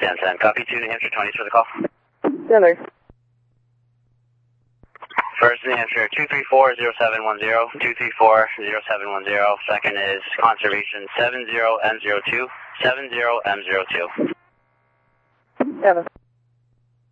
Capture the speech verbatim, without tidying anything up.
ten ten. Copy two, New Hampshire twenties for the call. Center. First New Hampshire two three four zero seven one zero, two three four zero seven one zero. Second is conservation seven zero M zero two, seven zero M zero two. Seven.